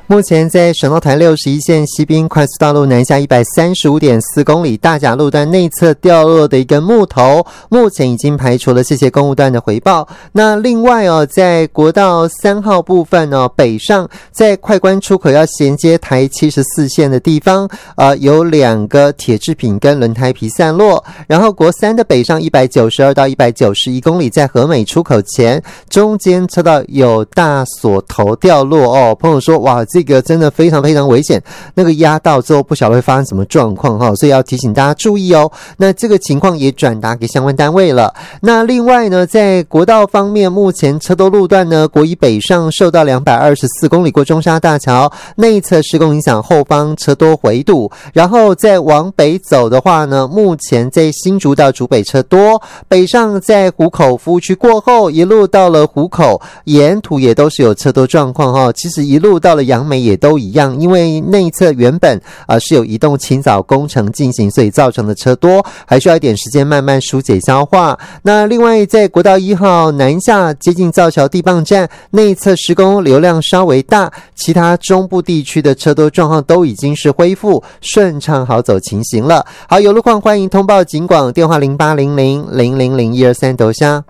目前在省道台61线西滨快速道路南下 135.4 公里大甲路段内侧掉落的一根木头，目前已经排除了，谢谢公务段的回报。那另外在国道3号部分北上在快关出口要衔接台74线的地方有2个铁制品跟轮胎皮散落。然后国3的北上192到191公里在和美出口前中间车道有大锁头掉落朋友说哇，这个真的非常非常危险，那个压到之后不晓得会发生什么状况所以要提醒大家注意那这个情况也转达给相关单位了。那另外呢，在国道方面，目前车多路段呢，国一北上受到224公里过中沙大桥内侧施工影响，后方车多回堵。然后再往北走的话呢，目前在新竹到竹北车多，北上在湖口服务区过后一路到了湖口，沿途也都是有车多状况其实一路到了杨梅也都一样，因为内侧原本是有移动清扫工程进行，所以造成的车多还需要一点时间慢慢疏解消化。那另外在国道1号南下接近造桥地磅站内侧施工流量稍微大，其他中部地区的车多状况都已经是恢复顺畅好走情形了。好，有路况欢迎通报警广电话0800000123斗虾。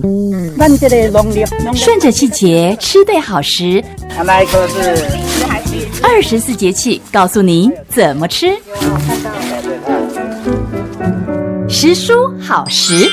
顺着季节吃对好食， 那一颗是 24节气告诉您怎么吃。食蔬好食。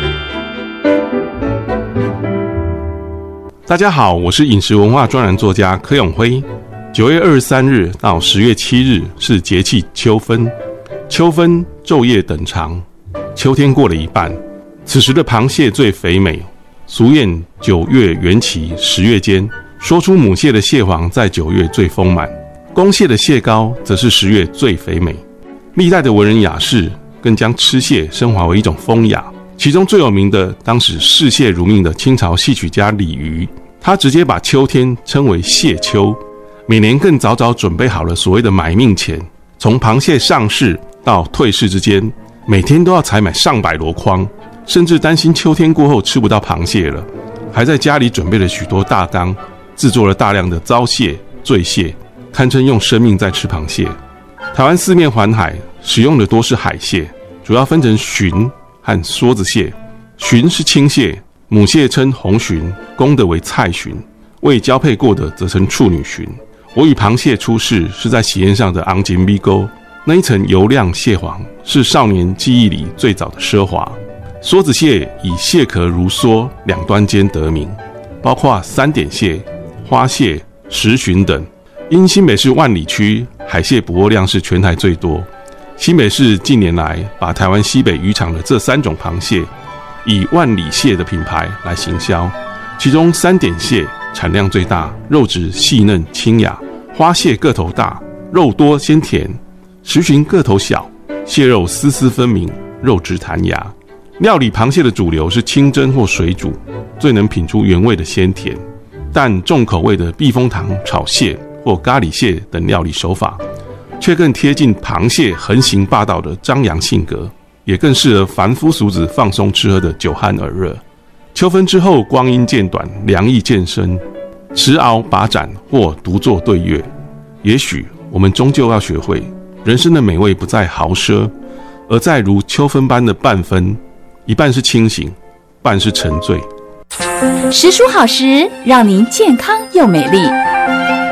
大家好，我是饮食文化专栏作家柯永辉。9月23日到10月7日是节气秋分，秋分昼夜等长，秋天过了一半，此时的螃蟹最肥美。俗谚9月元起10月间，说出母蟹的蟹黄在9月最丰满，公蟹的蟹膏则是10月最肥美。历代的文人雅士更将吃蟹升华为一种风雅，其中最有名的当时嗜蟹如命的清朝戏曲家李渔，他直接把秋天称为蟹秋，每年更早早准备好了所谓的买命钱，从螃蟹上市到退市之间，每天都要采买上百箩筐，甚至担心秋天过后吃不到螃蟹了，还在家里准备了许多大缸，制作了大量的糟蟹、醉蟹，堪称用生命在吃螃蟹。台湾四面环海，使用的多是海蟹，主要分成鲟和梭子蟹。鲟是青蟹，母蟹称红鲟，公的为菜鲟，未交配过的则称处女鲟。我以螃蟹出世是在喜宴上的昂金米沟，那一层油亮蟹黄是少年记忆里最早的奢华。梭子蟹以蟹壳如梭两端间得名，包括三点蟹、花蟹、石鲟等。因新北市万里区海蟹捕获量是全台最多，新北市近年来把台湾西北渔场的这3种螃蟹以万里蟹的品牌来行销，其中三点蟹产量最大，肉质细嫩清雅；花蟹个头大，肉多鲜甜；石鲟个头小，蟹肉丝丝分明，肉质弹牙。料理螃蟹的主流是清蒸或水煮，最能品出原味的鲜甜，但重口味的避风塘炒蟹或咖喱蟹等料理手法，却更贴近螃蟹横行霸道的张扬性格，也更适合凡夫俗子放松吃喝的酒酣耳热。秋分之后，光阴渐短，凉意渐深，持鳌把盏或独坐对月。也许我们终究要学会，人生的美味不在豪奢，而在如秋分般的半分，一半是清醒，半是沉醉。 食蔬好食，让您健康又美丽。